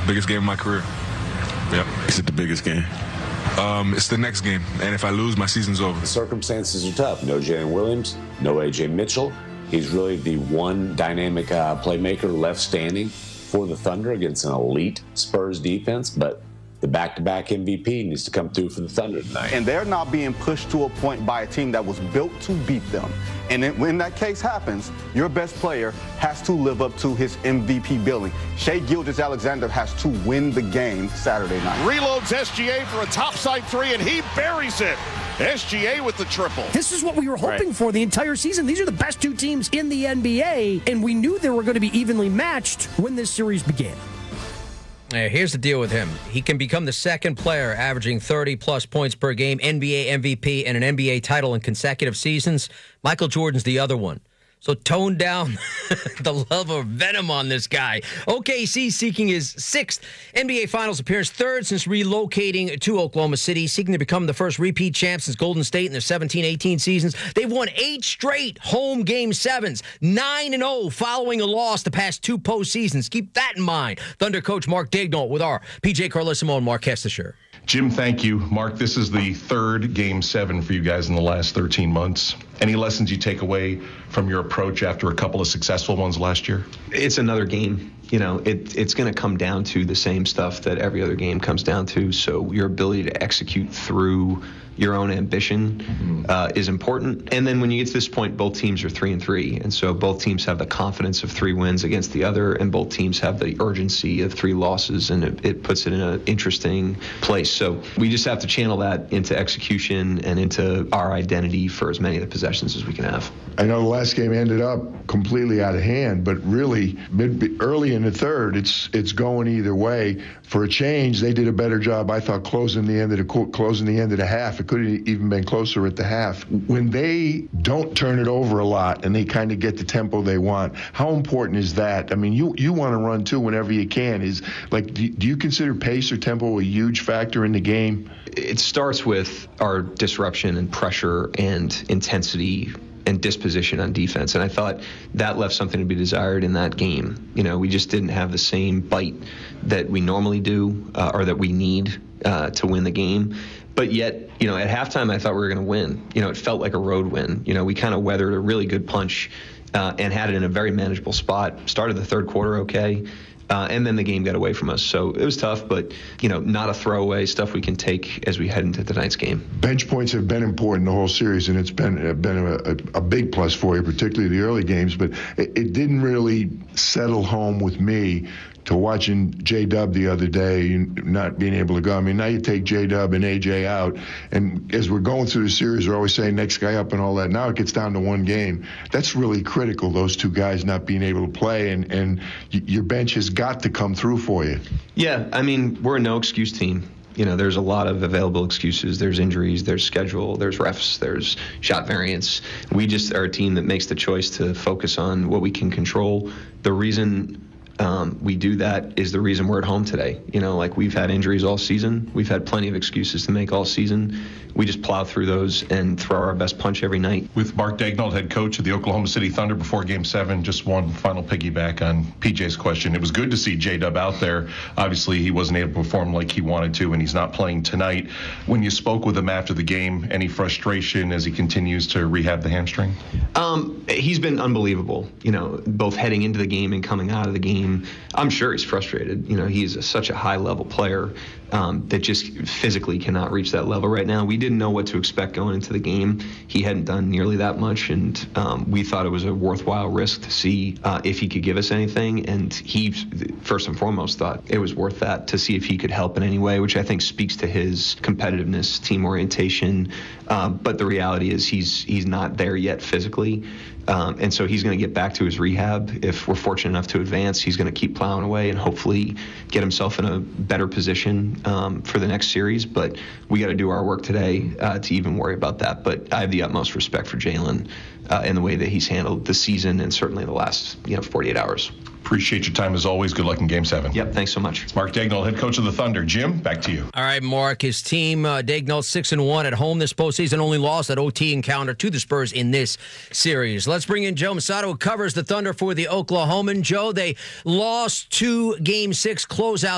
Biggest game of my career. Yep. Is it the biggest game? It's the next game, and if I lose, my season's over. The circumstances are tough. No Jalen Williams, no A.J. Mitchell. He's really the one dynamic playmaker left standing for the Thunder against an elite Spurs defense, but the back-to-back MVP needs to come through for the Thunder tonight. And they're not being pushed to a point by a team that was built to beat them. And then when that case happens, your best player has to live up to his MVP billing. Shai Gilgeous-Alexander has to win the game Saturday night. Reloads SGA for a topside three, and he buries it. SGA with the triple. This is what we were hoping for the entire season. These are the best two teams in the NBA, and we knew they were going to be evenly matched when this series began. Here's the deal with him. He can become the second player averaging 30-plus points per game, NBA MVP, and an NBA title in consecutive seasons. Michael Jordan's the other one. So tone down the level of venom on this guy. OKC seeking his sixth NBA Finals appearance, third since relocating to Oklahoma City, seeking to become the first repeat champ since Golden State in their 17-18 seasons. They've won 8 straight home Game 7s, 9-0 following a loss the past 2 postseasons. Keep that in mind. Thunder coach Mark Daigneault with our PJ Carlesimo and Mark Hestisher. Jim, thank you. Mark, this is the third Game 7 for you guys in the last 13 months. Any lessons you take away from your approach after a couple of successful ones last year? It's another game. You know, it's going to come down to the same stuff that every other game comes down to. So your ability to execute through your own ambition is important. And then when you get to this point, both teams are 3-3. And so both teams have the confidence of 3 wins against the other, and both teams have the urgency of 3 losses, and it puts it in an interesting place. So we just have to channel that into execution and into our identity for as many of the possessions as we can have. I know the last game ended up completely out of hand, but really early in the third, it's going either way. For a change, they did a better job, I thought, closing the end of the half. It could have even been closer at the half. When they don't turn it over a lot and they kind of get the tempo they want, how important is that? I mean, you want to run too whenever you can. Is like, do you consider pace or tempo a huge factor in the game? It starts with our disruption and pressure and intensity and disposition on defense. And I thought that left something to be desired in that game. You know, we just didn't have the same bite that we normally do or that we need to win the game. But yet, you know, at halftime, I thought we were going to win. You know, it felt like a road win. You know, we kind of weathered a really good punch and had it in a very manageable spot. Started the third quarter okay. And then the game got away from us. So it was tough, but, you know, not a throwaway, stuff we can take as we head into tonight's game. Bench points have been important the whole series, and it's been a big plus for you, particularly the early games. But it didn't really settle home with me to watching J-Dub the other day not being able to go. I mean, now you take J-Dub and A.J. out, and as we're going through the series, we're always saying next guy up and all that. Now it gets down to one game. That's really critical, those two guys not being able to play, and your bench has got to come through for you. Yeah, I mean, we're a no-excuse team. You know, there's a lot of available excuses. There's injuries, there's schedule, there's refs, there's shot variance. We just are a team that makes the choice to focus on what we can control. The reason we do that is the reason we're at home today. You know, like, we've had injuries all season. We've had plenty of excuses to make all season. We just plow through those and throw our best punch every night. With Mark Daigneault, head coach of the Oklahoma City Thunder before Game 7, just one final piggyback on PJ's question. It was good to see J-Dub out there. Obviously, he wasn't able to perform like he wanted to, and he's not playing tonight. When you spoke with him after the game, any frustration as he continues to rehab the hamstring? He's been unbelievable, you know, both heading into the game and coming out of the game. I'm sure he's frustrated. You know, he's such a high-level player that just physically cannot reach that level right now. We didn't know what to expect going into the game. He hadn't done nearly that much, and we thought it was a worthwhile risk to see if he could give us anything. And he, first and foremost, thought it was worth that to see if he could help in any way, which I think speaks to his competitiveness, team orientation. But the reality is he's not there yet physically. And so he's going to get back to his rehab. If we're fortunate enough to advance, he's going to keep plowing away and hopefully get himself in a better position for the next series. But we got to do our work today to even worry about that. But I have the utmost respect for Jalen and the way that he's handled the season and certainly the last 48 hours. Appreciate your time as always. Good luck in Game 7. Yep, thanks so much. It's Mark Daigneault, head coach of the Thunder. Jim, back to you. All right, Mark. His team, Daigneault, 6-1 at home this postseason. Only lost at OT encounter to the Spurs in this series. Let's bring in Joe Mussatto, who covers the Thunder for the Oklahoman. Joe, they lost 2 Game 6 closeout